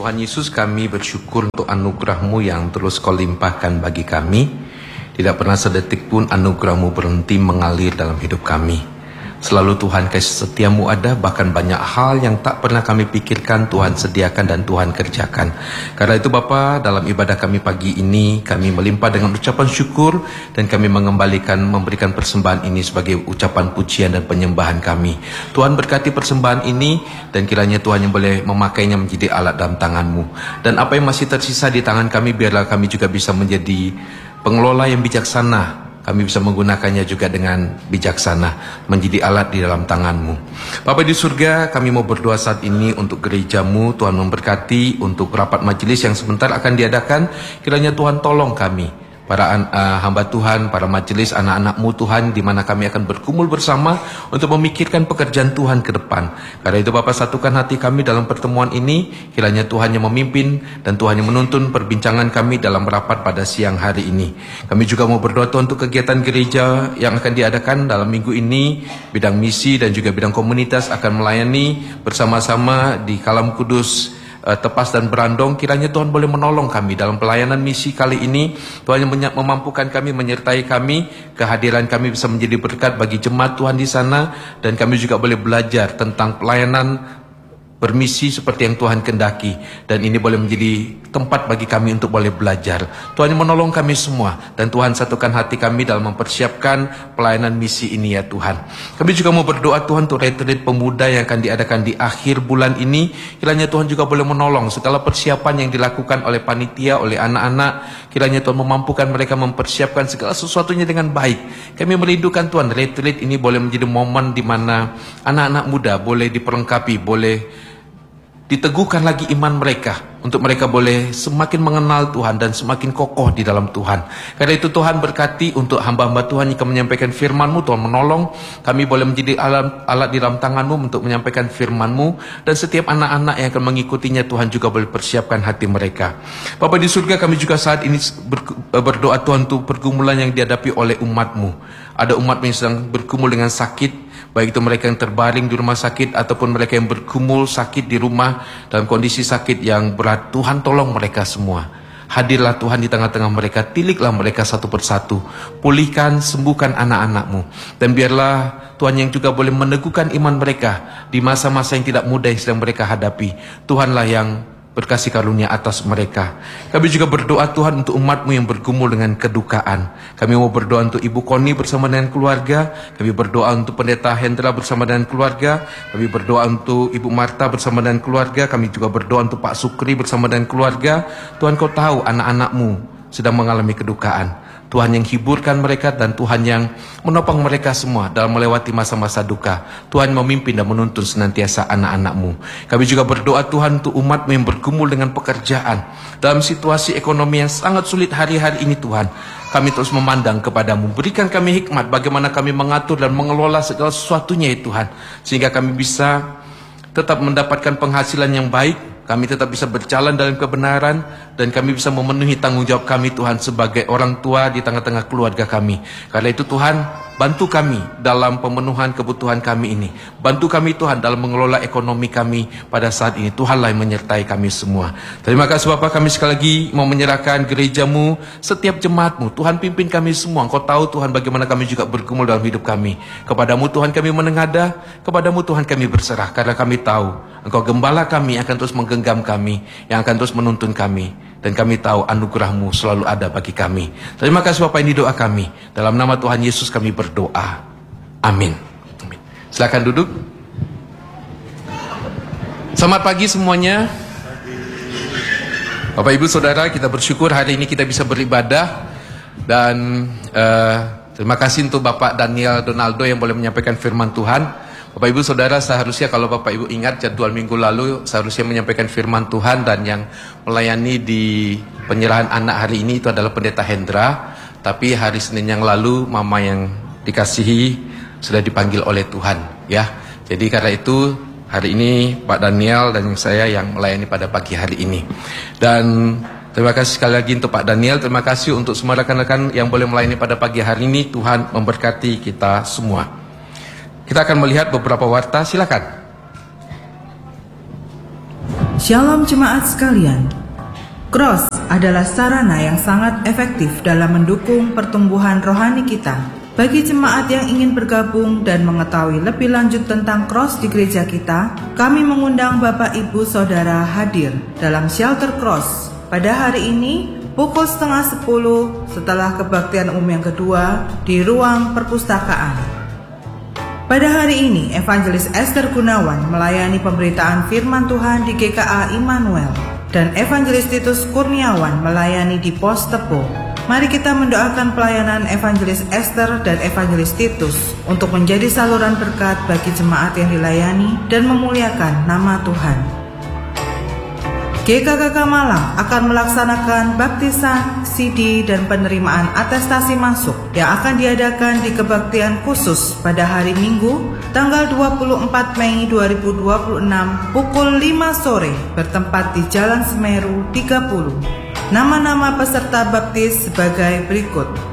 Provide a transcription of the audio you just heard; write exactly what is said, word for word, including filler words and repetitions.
Tuhan Yesus, kami bersyukur untuk anugerah-Mu yang terus Kau limpahkan bagi kami. Tidak pernah sedetik pun anugerah-Mu berhenti mengalir dalam hidup kami. Selalu Tuhan kasih setia-Mu ada, bahkan banyak hal yang tak pernah kami pikirkan Tuhan sediakan dan Tuhan kerjakan. Karena itu Bapa, dalam ibadah kami pagi ini, kami melimpah dengan ucapan syukur dan kami mengembalikan, memberikan persembahan ini sebagai ucapan pujian dan penyembahan kami. Tuhan berkati persembahan ini dan kiranya Tuhan yang boleh memakainya menjadi alat dalam tangan-Mu. Dan apa yang masih tersisa di tangan kami, biarlah kami juga bisa menjadi pengelola yang bijaksana. Kami bisa menggunakannya juga dengan bijaksana, menjadi alat di dalam tangan-Mu. Bapa di surga, kami mau berdoa saat ini untuk gereja-Mu. Tuhan memberkati untuk rapat majelis yang sebentar akan diadakan. Kiranya Tuhan tolong kami, para uh, hamba Tuhan, para majelis anak-anak-Mu Tuhan, di mana kami akan berkumpul bersama untuk memikirkan pekerjaan Tuhan ke depan. Karena itu Bapa, satukan hati kami dalam pertemuan ini. Kiranya Tuhan yang memimpin dan Tuhan yang menuntun perbincangan kami dalam rapat pada siang hari ini. Kami juga mau berdoa Tuhan untuk kegiatan gereja yang akan diadakan dalam minggu ini. Bidang misi dan juga bidang komunitas akan melayani bersama-sama di Kalam Kudus, Uh, Tepas dan Berandong. Kiranya Tuhan boleh menolong kami dalam pelayanan misi kali ini. Tuhan yang memampukan kami, menyertai kami. Kehadiran kami bisa menjadi berkat bagi jemaat Tuhan di sana. Dan kami juga boleh belajar tentang pelayanan bermisi seperti yang Tuhan kendaki. Dan ini boleh menjadi tempat bagi kami untuk boleh belajar. Tuhan yang menolong kami semua. Dan Tuhan satukan hati kami dalam mempersiapkan pelayanan misi ini ya Tuhan. Kami juga mau berdoa Tuhan untuk retreat pemuda yang akan diadakan di akhir bulan ini. Kiranya Tuhan juga boleh menolong segala persiapan yang dilakukan oleh panitia, oleh anak-anak. Kiranya Tuhan memampukan mereka mempersiapkan segala sesuatunya dengan baik. Kami merindukan Tuhan, retreat ini boleh menjadi momen di mana anak-anak muda boleh diperlengkapi, boleh diteguhkan lagi iman mereka, untuk mereka boleh semakin mengenal Tuhan dan semakin kokoh di dalam Tuhan. Karena itu Tuhan berkati untuk hamba-hamba Tuhan yang akan menyampaikan firman-Mu. Tuhan menolong kami boleh menjadi alat, alat di dalam tangan-Mu untuk menyampaikan firman-Mu. Dan setiap anak-anak yang akan mengikutinya, Tuhan juga boleh persiapkan hati mereka. Bapa di surga, kami juga saat ini berdoa Tuhan untuk pergumulan yang dihadapi oleh umat-Mu. Ada umat-Mu yang sedang bergumul dengan sakit, baik itu mereka yang terbaring di rumah sakit ataupun mereka yang bergumul sakit di rumah dalam kondisi sakit yang berat. Tuhan tolong mereka semua. Hadirlah Tuhan di tengah-tengah mereka, tiliklah mereka satu persatu, pulihkan, sembuhkan anak-anak-Mu. Dan biarlah Tuhan yang juga boleh meneguhkan iman mereka di masa-masa yang tidak mudah yang sedang mereka hadapi. Tuhanlah yang berkasih karunia atas mereka. Kami juga berdoa Tuhan untuk umat-Mu yang bergumul dengan kedukaan. Kami mau berdoa untuk Ibu Koni bersama dengan keluarga. Kami berdoa untuk Pendeta Hendra bersama dengan keluarga. Kami berdoa untuk Ibu Marta bersama dengan keluarga. Kami juga berdoa untuk Pak Sukri bersama dengan keluarga. Tuhan, Kau tahu anak-anak-Mu sedang mengalami kedukaan. Tuhan yang hiburkan mereka dan Tuhan yang menopang mereka semua dalam melewati masa-masa duka. Tuhan memimpin dan menuntun senantiasa anak-anak-Mu. Kami juga berdoa Tuhan untuk umat-Mu yang bergumul dengan pekerjaan. Dalam situasi ekonomi yang sangat sulit hari-hari ini Tuhan, kami terus memandang kepada-Mu. Berikan kami hikmat bagaimana kami mengatur dan mengelola segala sesuatunya ya Tuhan. Sehingga kami bisa tetap mendapatkan penghasilan yang baik. Kami tetap bisa berjalan dalam kebenaran dan kami bisa memenuhi tanggung jawab kami Tuhan sebagai orang tua di tengah-tengah keluarga kami. Karena itu Tuhan, bantu kami dalam pemenuhan kebutuhan kami ini. Bantu kami Tuhan dalam mengelola ekonomi kami pada saat ini. Tuhanlah yang menyertai kami semua. Terima kasih Bapa, kami sekali lagi mau menyerahkan gereja-Mu, setiap jemaat-Mu. Tuhan pimpin kami semua. Engkau tahu Tuhan bagaimana kami juga bergumul dalam hidup kami. Kepadamu Tuhan kami menengadah, kepadamu Tuhan kami berserah. Karena kami tahu Engkau gembala kami akan terus menggenggam kami, yang akan terus menuntun kami. Dan kami tahu anugerah-Mu selalu ada bagi kami. Terima kasih Bapak, ini doa kami. Dalam nama Tuhan Yesus kami berdoa. Amin. Amin. Silakan duduk. Selamat pagi semuanya. Bapak Ibu Saudara, kita bersyukur hari ini kita bisa beribadah. Dan uh, terima kasih untuk Bapak Daniel Donaldo yang boleh menyampaikan firman Tuhan. Bapak Ibu Saudara, seharusnya kalau Bapak Ibu ingat jadwal minggu lalu seharusnya menyampaikan firman Tuhan, dan yang melayani di penyerahan anak hari ini itu adalah Pendeta Hendra. Tapi hari Senin yang lalu Mama yang dikasihi sudah dipanggil oleh Tuhan ya. Jadi karena itu hari ini Pak Daniel dan saya yang melayani pada pagi hari ini. Dan terima kasih sekali lagi untuk Pak Daniel. Terima kasih untuk semua rekan-rekan yang boleh melayani pada pagi hari ini. Tuhan memberkati kita semua. Kita akan melihat beberapa warta, silakan. Shalom jemaat sekalian. Cross adalah sarana yang sangat efektif dalam mendukung pertumbuhan rohani kita. Bagi jemaat yang ingin bergabung dan mengetahui lebih lanjut tentang Cross di gereja kita, kami mengundang Bapak Ibu Saudara hadir dalam Shelter Cross pada hari ini pukul setengah sepuluh setelah kebaktian umum yang kedua di ruang perpustakaan. Pada hari ini, Evangelis Esther Gunawan melayani pemberitaan firman Tuhan di G K A Immanuel dan Evangelis Titus Kurniawan melayani di Pos Tepo. Mari kita mendoakan pelayanan Evangelis Esther dan Evangelis Titus untuk menjadi saluran berkat bagi jemaat yang dilayani dan memuliakan nama Tuhan. G K K K Malang akan melaksanakan baptisan, C D, dan penerimaan atestasi masuk yang akan diadakan di kebaktian khusus pada hari Minggu, tanggal dua puluh empat Mei dua ribu dua puluh enam pukul lima sore bertempat di Jalan Semeru tiga puluh. Nama-nama peserta baptis sebagai berikut: